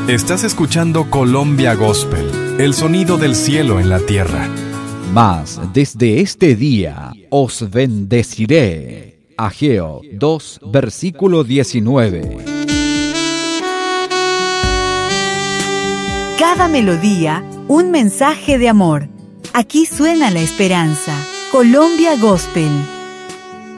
Estás escuchando Colombia Gospel, el sonido del cielo en la tierra. Mas desde este día os bendeciré. Ageo 2, versículo 19. Cada melodía, un mensaje de amor. Aquí suena la esperanza. Colombia Gospel.